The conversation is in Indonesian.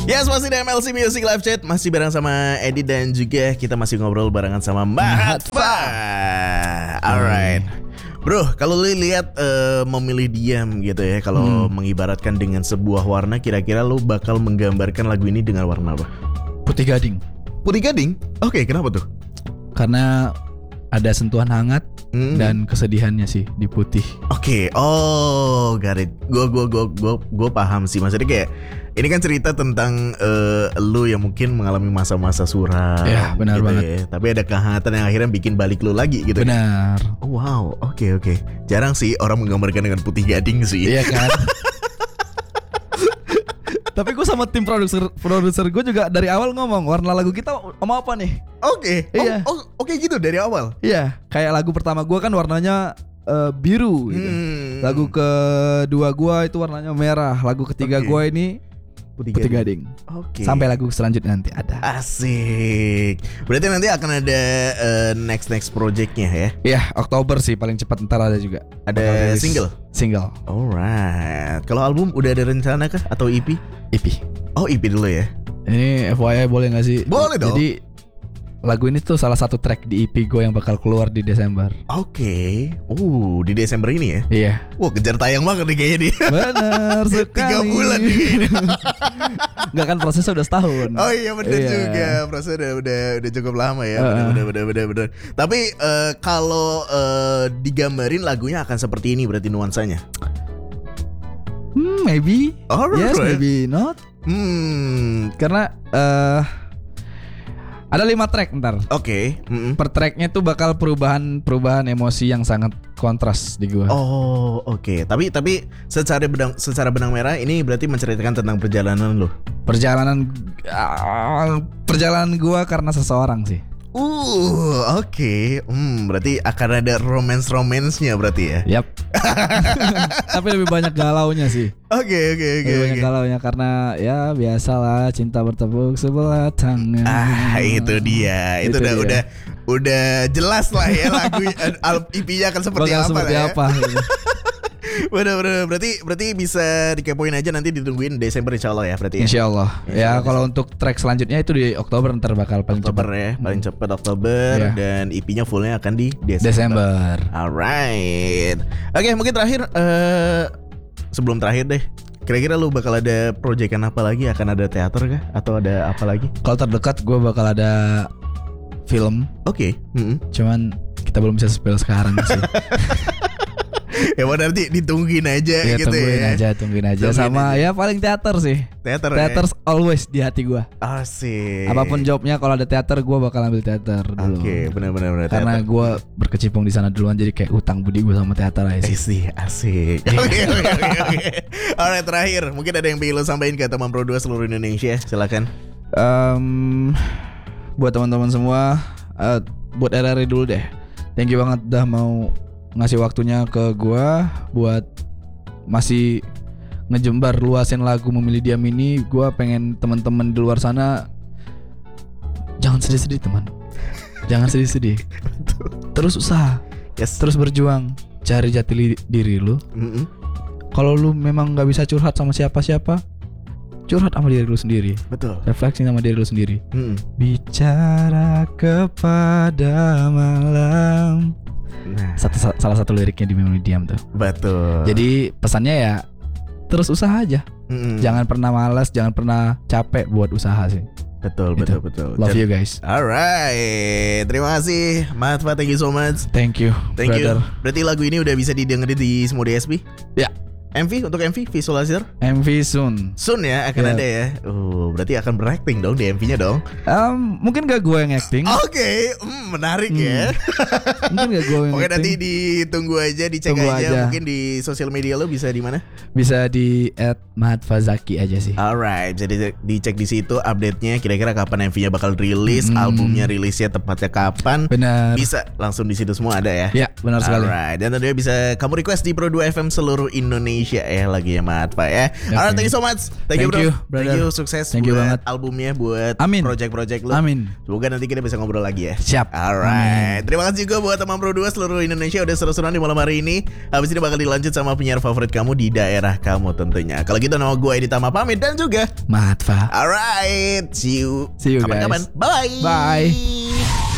Yes, masih di MLC Music Live Chat. Masih bareng sama Edi dan juga kita masih ngobrol barengan sama Mahatfa. Alright Bro, kalau lu lihat memilih diam gitu ya, kalau mengibaratkan dengan sebuah warna, kira-kira lu bakal menggambarkan lagu ini dengan warna apa? Putih gading. Putih gading? Oke, kenapa tuh? Karena ada sentuhan hangat dan kesedihannya sih di putih. Oke, got it. Gue paham sih. Maksudnya kayak ini kan cerita tentang lu yang mungkin mengalami masa-masa suram. Ya, benar gitu banget. Ya. Tapi ada kehangatan yang akhirnya bikin balik lu lagi gitu. Benar. Oh, wow, oke. Jarang sih orang menggambarkan dengan putih gading sih. Iya kan? Tapi gue sama tim produser gue juga dari awal ngomong warna lagu kita mau apa nih? Oke. Iya. Oke gitu dari awal. Iya, kayak lagu pertama gue kan warnanya biru gitu. Lagu kedua gue itu warnanya merah. Lagu ketiga gue ini putih gading. Oke. Sampai lagu selanjutnya nanti ada. Asik. Berarti nanti akan ada next projectnya ya? Iya, Oktober sih paling cepat, ntar ada juga. Ada single. Alright. Kalau album udah ada rencana kah atau EP? EP. Oh, EP dulu ya. Ini FYI boleh gak sih? Boleh dong. Jadi lagu ini tuh salah satu track di EP gue yang bakal keluar di Desember. Oke. Di Desember ini ya? Iya. Wah, kejar tayang banget nih kayaknya dia. Bener sekali. 3 bulan nih kayaknya. Enggak kan, prosesnya udah setahun. Oh iya bener juga. Prosesnya udah cukup lama ya. Bener. Tapi kalau digambarin lagunya akan seperti ini berarti nuansanya. Maybe. Alright. Yes, maybe not. Karena ada 5 track ntar. Oke. Per tracknya tuh bakal perubahan emosi yang sangat kontras di gua. Oh, oke. Tapi secara benang merah ini berarti menceritakan tentang perjalanan lo. Perjalanan gua karena seseorang sih. Oke. Berarti akan ada romance-nya berarti ya. Yap. Tapi lebih banyak galaunya sih. Oke. Banyak galaunya karena ya biasalah cinta bertepuk sebelah tangan. Itu dia. Itu udah jelas lah ya lagu EP-nya akan seperti apa. Gitu. Bener. Berarti bisa dikepoin aja, nanti ditungguin Desember insyaallah ya berarti ya. Insyaallah. Ya kalau untuk track selanjutnya itu di Oktober ntar bakal paling cepat ya. Paling cepat Oktober dan EP-nya fullnya akan di Desember. Alright. Oke, mungkin terakhir sebelum terakhir deh. Kira-kira lu bakal ada proyekan apa lagi? Akan ada teater kah? Atau ada apa lagi? Kalau terdekat gue bakal ada film. Oke. Cuman kita belum bisa spill sekarang sih. Ya nanti ditungguin aja ya, gitu tungguin aja. Sama ya paling teater sih. Teater always di hati gue. Asik. Apapun jobnya, kalau ada teater gue bakal ambil teater dulu. Oke, benar. Karena gue berkecimpung di sana duluan, jadi kayak utang budi gue sama teater aja sih. Asik. Oke. Alright, terakhir mungkin ada yang pengen lo sampaikan ke teman Pro 2 seluruh Indonesia. Silakan. Buat teman-teman semua, buat RRI dulu deh. Thank you banget udah mau ngasih waktunya ke gua buat masih ngejembar luasin lagu Memilih Diam ini. Gua pengen teman-teman di luar sana jangan sedih-sedih, teman. Jangan sedih-sedih. Terus usaha. Terus berjuang, cari jati diri lu. Kalau lu memang nggak bisa curhat sama siapa-siapa, curhat sama diri lu sendiri. Betul. Refleksi sama diri lu sendiri. Bicara kepada malam. Nah, salah satu liriknya di Memilih Diam tuh. Betul. Jadi pesannya ya terus usaha aja. Jangan pernah malas, jangan pernah capek buat usaha sih. Betul. Love you guys. Alright. Terima kasih Mahatfa, thank you so much. Thank you. Berarti lagu ini udah bisa didengerin di semua DSP? Ya. Untuk MV visualizer? MV soon Ya akan ada ya. Berarti akan berakting dong di MV-nya dong. Mungkin gak gue yang acting. Oke, menarik ya. Mungkin gak gue yang acting. Oke, nanti ditunggu aja, dicek aja. Mungkin di sosial media lo bisa di mana? Bisa di @mahatfazaki aja sih. Alright, jadi dicek di situ update-nya. Kira-kira kapan MV-nya bakal rilis, albumnya rilisnya tepatnya kapan? Benar. Bisa langsung di situ semua ada ya. Ya, benar sekali. Alright, dan tentunya bisa kamu request di Pro 2 FM seluruh Indonesia. Indonesia ya lagi ya Matfa ya. Alright, thank you so much. Thank you bro. brother. Thank you, sukses Thank you buat banget. albumnya, buat Amin. project-project lu. Amin. Semoga nanti kita bisa ngobrol lagi ya. Siap. Alright. Terima kasih juga buat teman Pro 2 seluruh Indonesia udah seru-seruan di malam hari ini. Habis ini bakal dilanjut sama penyiar favorit kamu di daerah kamu tentunya. Kalau gitu nama gue Edi Tama pamit dan juga Matfa. alright, see you See you, kapan-kapan. guys. Bye. Bye.